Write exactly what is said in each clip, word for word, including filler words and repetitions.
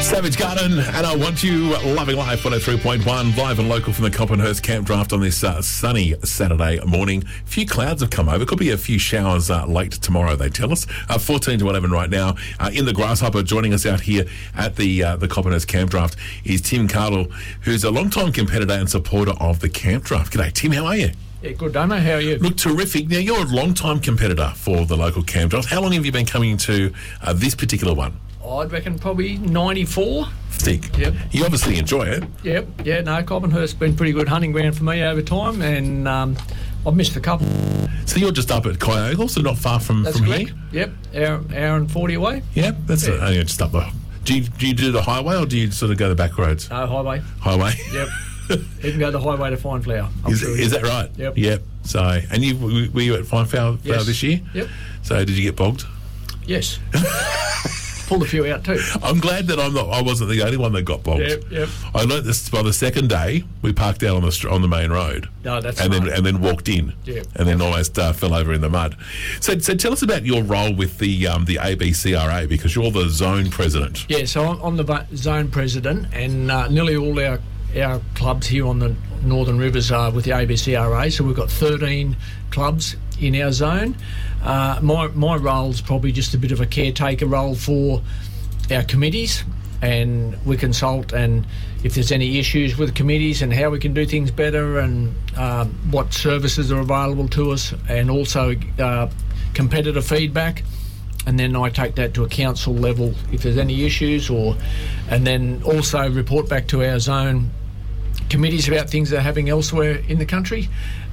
Savage Garden, and I Want You, Loving Life, one oh three point one, live and local from the Coppenhurst Camp Draft on this uh, sunny Saturday morning. A few clouds have come over. Could be a few showers uh, late tomorrow, they tell us. Uh, fourteen to eleven right now. Uh, in the Grasshopper, joining us out here at the uh, the Coppenhurst Camp Draft is Tim Cardle, who's a long-time competitor and supporter of the Camp Draft. G'day, Tim, how are you? Yeah, good, Damo. How are you? Look, terrific. Now, you're a long-time competitor for the local Camp Draft. How long have you been coming to uh, this particular one? I'd reckon probably ninety-four. Thick. Yep. You obviously enjoy it. Yep. Yeah, no, Coppenhurst's been pretty good hunting ground for me over time, and um, I've missed a couple. So you're just up at Kyogle, so not far from, That's from correct. here? Yep, hour, hour and forty away. Yeah, that's Yeah. Uh, yeah, just up the... Do you, do you do the highway, or do you sort of go the back roads? No, highway. Highway? Yep. You can go the highway to Fine Flower. I'm Is, sure is you- that right? Yep. Yep. So, and you were you at Fine Flower Yes. this year? Yep. So did you get bogged? Yes. Pulled a few out too. I'm glad that I'm not. I wasn't the only one that got bogged. Yep, yep. I learnt this by the second day. We parked out on the str- on the main road. No, that's and then smart. and then walked in. Yep. And then almost uh, fell over in the mud. So so tell us about your role with the um, the A B C R A, because you're the zone president. Yeah, so I'm, I'm the va- zone president, and uh, nearly all our our clubs here on the Northern Rivers are with the A B C R A. So we've got thirteen clubs in our zone. Uh, my my role's probably just a bit of a caretaker role for our committees, and we consult, and if there's any issues with the committees and how we can do things better, and uh, what services are available to us, and also uh, competitor feedback. And then I take that to a council level if there's any issues, or and then also report back to our zone committees about things that are happening elsewhere in the country.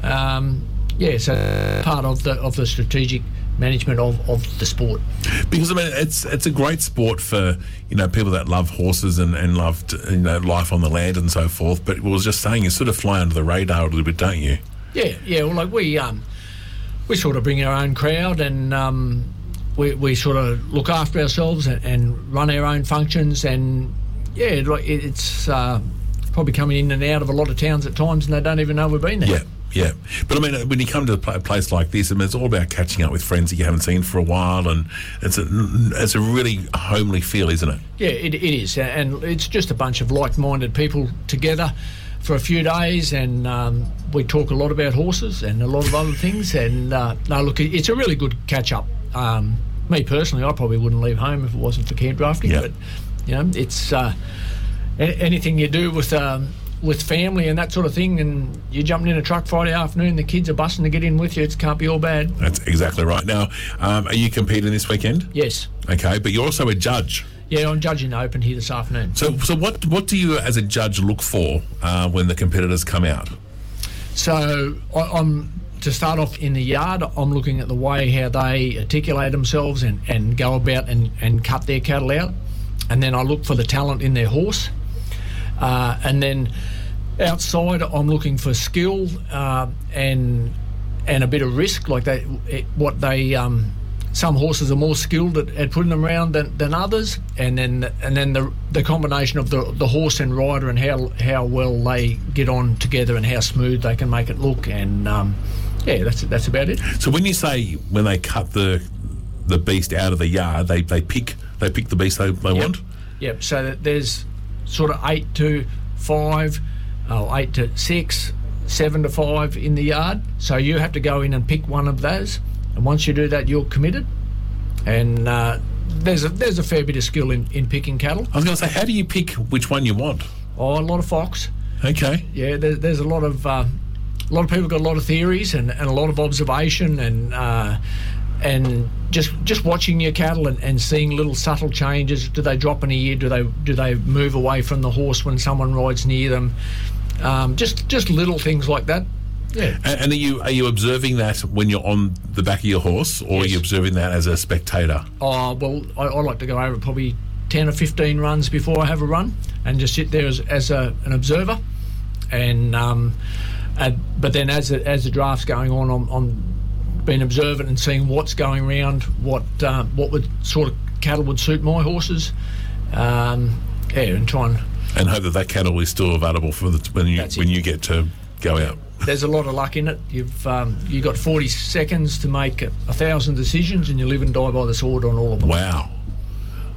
Um, yeah, so part of the of the strategic management of, of the sport. Because I mean, it's it's a great sport for, you know, people that love horses and and love to, you know, life on the land and so forth. But we was just saying, you sort of fly under the radar a little bit, don't you? Yeah, yeah. Well, like we um we sort of bring our own crowd, and um we we sort of look after ourselves and, and run our own functions, and yeah, like it, it's uh, probably coming in and out of a lot of towns at times, and they don't even know we've been there. Yeah. Yeah, but I mean, when you come to a pla- place like this, I mean, it's all about catching up with friends that you haven't seen for a while, and it's a it's a really homely feel, isn't it? Yeah, it, it is, and it's just a bunch of like-minded people together for a few days, and um, we talk a lot about horses and a lot of other things. And uh, no, look, it's a really good catch-up. Um, me personally, I probably wouldn't leave home if it wasn't for camp drafting. Yeah. But you know, it's uh, a- anything you do with. Um, with family and that sort of thing, and you're jumping in a truck Friday afternoon, the kids are busting to get in with you, it can't be all bad. That's exactly right. Now, um, are you competing this weekend? Yes. Okay, but you're also a judge. Yeah, I'm judging the Open here this afternoon. So, so what what do you, as a judge, look for uh, when the competitors come out? So I, I'm to start off in the yard, I'm looking at the way how they articulate themselves and, and go about and, and cut their cattle out, and then I look for the talent in their horse. Uh, and then outside, I'm looking for skill uh, and and a bit of risk. Like they, it, what they, um, some horses are more skilled at, at putting them around than, than others, and then and then the the combination of the the horse and rider and how how well they get on together and how smooth they can make it look. And um, yeah, that's that's about it. So when you say when they cut the the beast out of the yard, they, they pick they pick the beast they, they Yep. want. Yep. So that there's sort of eight to five, oh, eight to six, seven to five in the yard. So you have to go in and pick one of those, and once you do that, you're committed. And uh, there's a there's a fair bit of skill in, in picking cattle. I was going to say, how do you pick which one you want? Oh, a lot of fox. Okay. Yeah, there, there's a lot of uh, a lot of people got a lot of theories and, and a lot of observation and. Uh, And just just watching your cattle and, and seeing little subtle changes. Do they drop in a year? Do they do they move away from the horse when someone rides near them? Um, just just little things like that. Yeah. And, and are you are you observing that when you're on the back of your horse, or Yes. are you observing that as a spectator? Oh well, I, I like to go over probably ten or fifteen runs before I have a run, and just sit there as, as a, an observer. And um, and, but then as the, as the draft's going on, I'm, I'm been observant and seeing what's going around, what uh, what would sort of cattle would suit my horses, um, yeah, and try and. And hope that that cattle is still available for the, when you That's it. when you get to go out. There's a lot of luck in it. You've um, you got forty seconds to make a, a thousand decisions, and you live and die by the sword on all of them. Wow.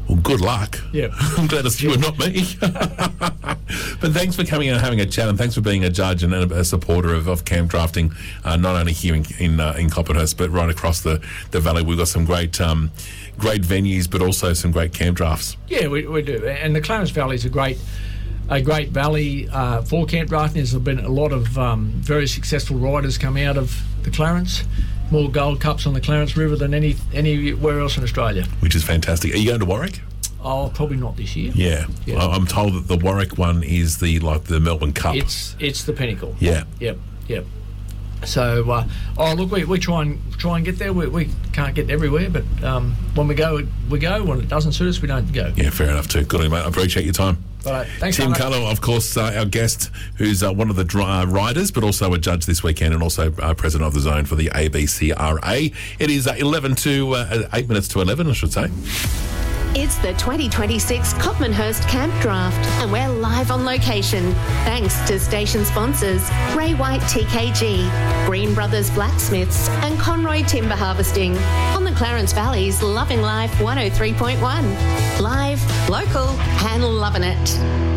Well, good luck. Yeah. I'm glad it's you and not me. But thanks for coming and having a chat, and thanks for being a judge and a, a supporter of, of camp drafting, uh, not only here in in, uh, in Coppenhurst, but right across the, the valley. We've got some great um, great venues, but also some great camp drafts. Yeah, we, we do. And the Clarence Valley is a great a great valley uh, for camp drafting. There's been a lot of um, very successful riders come out of the Clarence. More Gold Cups on the Clarence River than any anywhere else in Australia. Which is fantastic. Are you going to Warwick? Oh, probably not this year. Yeah. Yeah. I- I'm told that the Warwick one is the like the Melbourne Cup. It's it's the pinnacle. Yeah. Yep. Yep. So, uh, oh look, we, we try and try and get there. We, we can't get everywhere, but um, when we go, we go. When it doesn't suit us, we don't go. Yeah, fair enough too. Good on you, mate. I appreciate your time. All right, thanks, Tim mate. Cullo, of course, uh, our guest, who's uh, one of the dri- uh, riders, but also a judge this weekend, and also uh, president of the zone for the A B C R A. It is uh, eleven to uh, eight minutes to eleven, I should say. It's the twenty twenty-six Copmanhurst Camp Draft, and we're live on location. Thanks to station sponsors Ray White T K G, Green Brothers Blacksmiths, and Conroy Timber Harvesting on the Clarence Valley's Loving Life one oh three point one. Live, local, and loving it.